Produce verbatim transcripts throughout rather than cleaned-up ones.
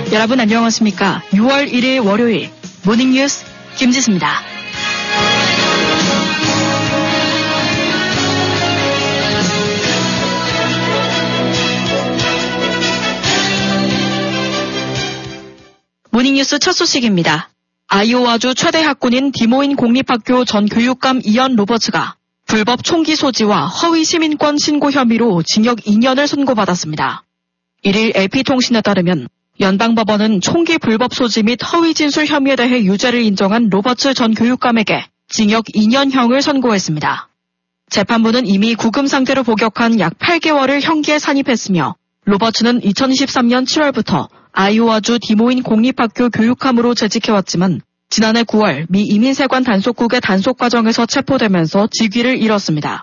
여러분 안녕하십니까? 유월 일일 월요일 모닝뉴스 김지수입니다. 모닝뉴스 첫 소식입니다. 아이오와주 최대 학군인 디모인 공립학교 전 교육감 이언 로버츠가 불법 총기 소지와 허위 시민권 신고 혐의로 징역 이 년을 선고받았습니다. 일일 엘피통신에 따르면 연방법원은 총기 불법 소지 및 허위 진술 혐의에 대해 유죄를 인정한 로버츠 전 교육감에게 징역 이 년형을 선고했습니다. 재판부는 이미 구금 상태로 복역한 약 팔 개월을 형기에 산입했으며 로버츠는 이천이십삼 년 칠월부터 아이오와주 디모인 공립학교 교육감으로 재직해왔지만 지난해 구월 미 이민세관 단속국의 단속 과정에서 체포되면서 직위를 잃었습니다.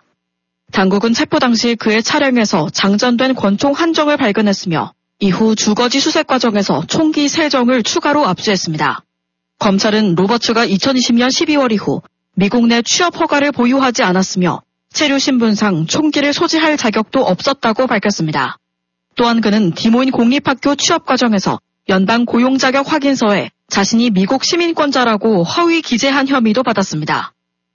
당국은 체포 당시 그의 차량에서 장전된 권총 한 정을 발견했으며 이후 주거지 수색 과정에서 총기 세 정을 추가로 압수했습니다. 검찰은 로버츠가 이천이십 년 십이월 이후 미국 내 취업 허가를 보유하지 않았으며 체류 신분상 총기를 소지할 자격도 없었다고 밝혔습니다. 또한 그는 디모인 공립학교 취업 과정에서 연방 고용 자격 확인서에 자신이 미국 시민권자라고 허위 기재한 혐의도 받았습니다.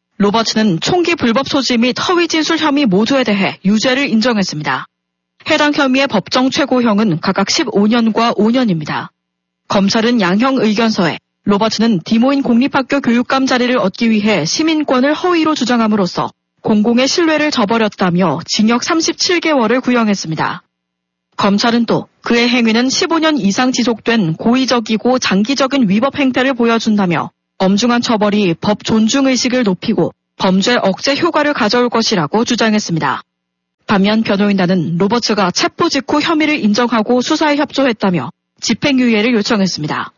로버츠는 총기 불법 소지 및 허위 진술 혐의 모두에 대해 유죄를 인정했습니다. 해당 혐의의 법정 최고형은 각각 십오 년과 오 년입니다. 검찰은 양형 의견서에 로버츠는 디모인 공립학교 교육감 자리를 얻기 위해 시민권을 허위로 주장함으로써 공공의 신뢰를 저버렸다며 징역 삼십칠 개월을 구형했습니다. 검찰은 또 그의 행위는 십오 년 이상 지속된 고의적이고 장기적인 위법 행태를 보여준다며 엄중한 처벌이 법 존중의식을 높이고 범죄 억제 효과를 가져올 것이라고 주장했습니다. 반면 변호인단은 로버츠가 체포 직후 혐의를 인정하고 수사에 협조했다며 집행유예를 요청했습니다.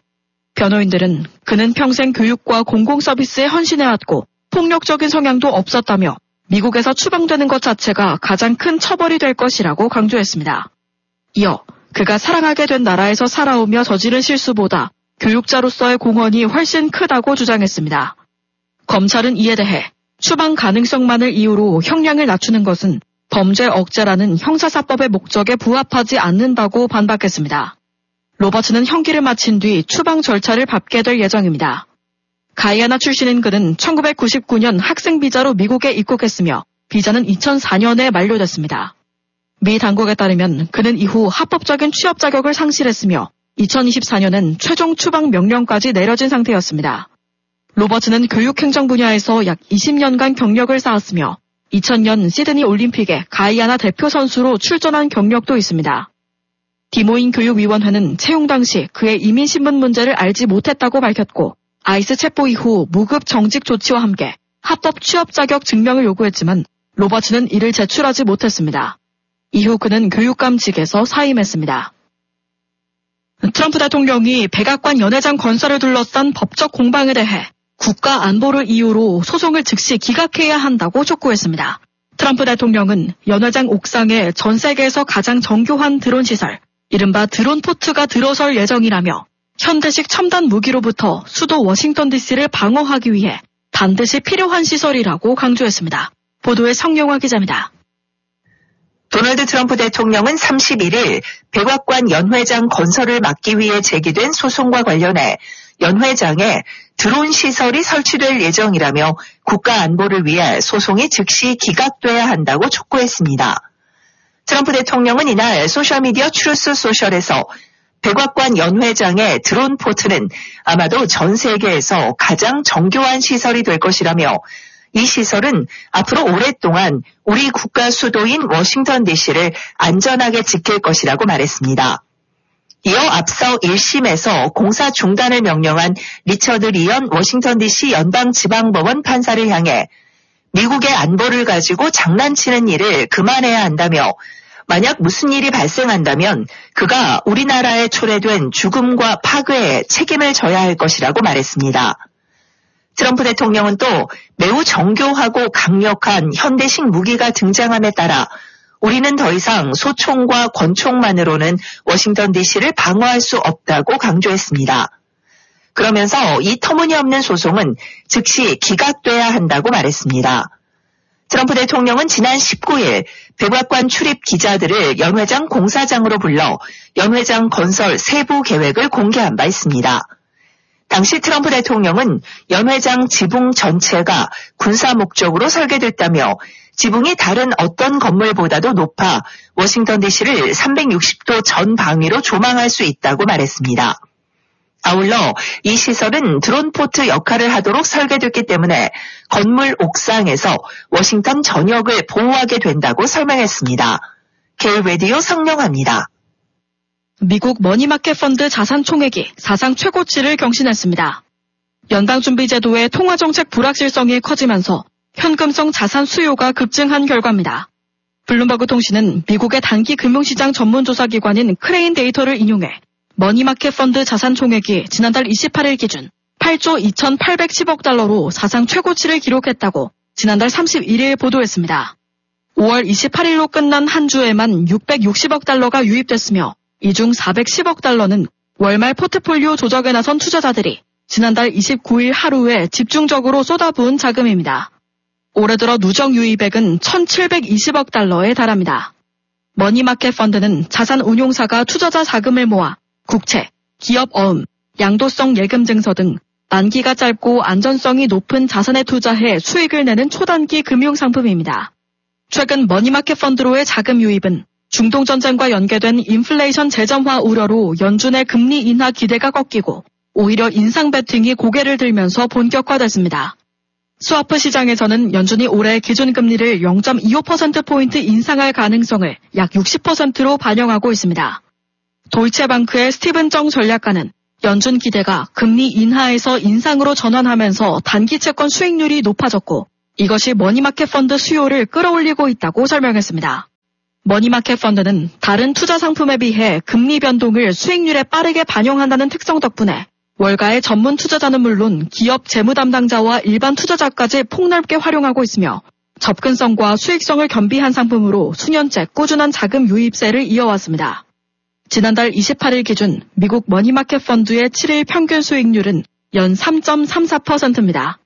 변호인들은 그는 평생 교육과 공공서비스에 헌신해왔고 폭력적인 성향도 없었다며 미국에서 추방되는 것 자체가 가장 큰 처벌이 될 것이라고 강조했습니다. 이어 그가 사랑하게 된 나라에서 살아오며 저지른 실수보다 교육자로서의 공헌이 훨씬 크다고 주장했습니다. 검찰은 이에 대해 추방 가능성만을 이유로 형량을 낮추는 것은 범죄 억제라는 형사사법의 목적에 부합하지 않는다고 반박했습니다. 로버츠는 형기를 마친 뒤 추방 절차를 밟게 될 예정입니다. 가이아나 출신인 그는 천구백구십구 년 학생 비자로 미국에 입국했으며 비자는 이천사 년에 만료됐습니다. 미 당국에 따르면 그는 이후 합법적인 취업 자격을 상실했으며 이천이십사 년엔 최종 추방 명령까지 내려진 상태였습니다. 로버츠는 교육행정 분야에서 약 이십 년간 경력을 쌓았으며 이천 년 시드니 올림픽에 가이아나 대표 선수로 출전한 경력도 있습니다. 디모인 교육위원회는 채용 당시 그의 이민신분 문제를 알지 못했다고 밝혔고 아이스 체포 이후 무급 정직 조치와 함께 합법 취업 자격 증명을 요구했지만 로버츠는 이를 제출하지 못했습니다. 이후 그는 교육감직에서 사임했습니다. 트럼프 대통령이 백악관 연회장 건설을 둘러싼 법적 공방에 대해 국가 안보를 이유로 소송을 즉시 기각해야 한다고 촉구했습니다. 트럼프 대통령은 연회장 옥상에 전 세계에서 가장 정교한 드론 시설, 이른바 드론 포트가 들어설 예정이라며 현대식 첨단 무기로부터 수도 워싱턴 디씨를 방어하기 위해 반드시 필요한 시설이라고 강조했습니다. 보도에 성영화 기자입니다. 도널드 트럼프 대통령은 삼십일일 백악관 연회장 건설을 막기 위해 제기된 소송과 관련해 연회장에 드론 시설이 설치될 예정이라며 국가 안보를 위해 소송이 즉시 기각돼야 한다고 촉구했습니다. 트럼프 대통령은 이날 소셜미디어 트루스 소셜에서 백악관 연회장의 드론 포트는 아마도 전 세계에서 가장 정교한 시설이 될 것이라며 이 시설은 앞으로 오랫동안 우리 국가 수도인 워싱턴 디씨를 안전하게 지킬 것이라고 말했습니다. 이어 앞서 일 심에서 공사 중단을 명령한 리처드 리언 워싱턴 디씨 연방지방법원 판사를 향해 미국의 안보를 가지고 장난치는 일을 그만해야 한다며 만약 무슨 일이 발생한다면 그가 우리나라에 초래된 죽음과 파괴에 책임을 져야 할 것이라고 말했습니다. 트럼프 대통령은 또 매우 정교하고 강력한 현대식 무기가 등장함에 따라 우리는 더 이상 소총과 권총만으로는 워싱턴 디씨를 방어할 수 없다고 강조했습니다. 그러면서 이 터무니없는 소송은 즉시 기각돼야 한다고 말했습니다. 트럼프 대통령은 지난 십구일 백악관 출입 기자들을 연 회장 공사장으로 불러 연 회장 건설 세부 계획을 공개한 바 있습니다. 당시 트럼프 대통령은 연 회장 지붕 전체가 군사 목적으로 설계됐다며 지붕이 다른 어떤 건물보다도 높아 워싱턴 디씨를 삼백육십 도 전 방위로 조망할 수 있다고 말했습니다. 아울러 이 시설은 드론포트 역할을 하도록 설계됐기 때문에 건물 옥상에서 워싱턴 전역을 보호하게 된다고 설명했습니다. 케이 라디오 성명합니다. 미국 머니마켓 펀드 자산 총액이 사상 최고치를 경신했습니다. 연방준비제도의 통화정책 불확실성이 커지면서 현금성 자산 수요가 급증한 결과입니다. 블룸버그 통신은 미국의 단기 금융시장 전문조사기관인 크레인 데이터를 인용해 머니마켓 펀드 자산 총액이 지난달 이십팔일 기준 팔조 이천팔백십억 달러로 사상 최고치를 기록했다고 지난달 삼십일일 보도했습니다. 오월 이십팔일로 끝난 한 주에만 육백육십억 달러가 유입됐으며 이 중 사백십억 달러는 월말 포트폴리오 조정에 나선 투자자들이 지난달 이십구일 하루에 집중적으로 쏟아부은 자금입니다. 올해 들어 누적 유입액은 천칠백이십억 달러에 달합니다. 머니마켓 펀드는 자산 운용사가 투자자 자금을 모아 국채, 기업 어음, 양도성 예금 증서 등 만기가 짧고 안전성이 높은 자산에 투자해 수익을 내는 초단기 금융상품입니다. 최근 머니마켓 펀드로의 자금 유입은 중동전쟁과 연계된 인플레이션 재점화 우려로 연준의 금리 인하 기대가 꺾이고 오히려 인상 베팅이 고개를 들면서 본격화됐습니다. 스와프 시장에서는 연준이 올해 기준금리를 영 점 이오 퍼센트포인트 인상할 가능성을 약 육십 퍼센트로 반영하고 있습니다. 도이체방크의 스티븐 정 전략가는 연준 기대가 금리 인하에서 인상으로 전환하면서 단기 채권 수익률이 높아졌고 이것이 머니마켓 펀드 수요를 끌어올리고 있다고 설명했습니다. 머니마켓 펀드는 다른 투자 상품에 비해 금리 변동을 수익률에 빠르게 반영한다는 특성 덕분에 월가의 전문 투자자는 물론 기업 재무 담당자와 일반 투자자까지 폭넓게 활용하고 있으며 접근성과 수익성을 겸비한 상품으로 수년째 꾸준한 자금 유입세를 이어왔습니다. 지난달 이십팔일 기준 미국 머니마켓 펀드의 칠일 평균 수익률은 연 삼 점 삼사 퍼센트입니다.